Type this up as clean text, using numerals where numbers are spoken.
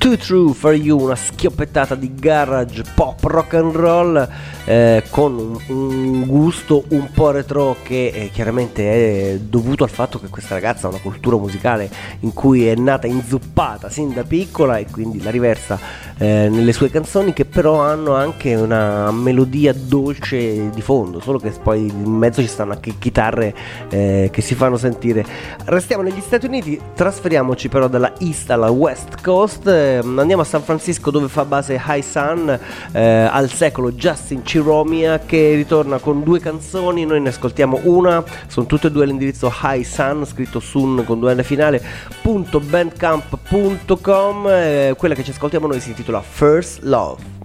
Too True for You, una schioppettata di garage pop rock and roll con un gusto un po' retro che chiaramente è dovuto al fatto che questa ragazza ha una cultura musicale in cui è nata inzuppata sin da piccola e quindi la riversa nelle sue canzoni, che però hanno anche una melodia dolce di fondo, solo che poi in mezzo ci stanno anche chitarre che si fanno sentire. Restiamo negli Stati Uniti, trasferiamoci però dalla East alla West Coast, andiamo a San Francisco dove fa base High Sun, al secolo Justin Ciromia, che ritorna con due canzoni. Noi ne ascoltiamo una, sono tutte e due all'indirizzo High Sun, scritto Sun con 2 N finale, .bandcamp.com. Quella che ci ascoltiamo noi si intitola First Love.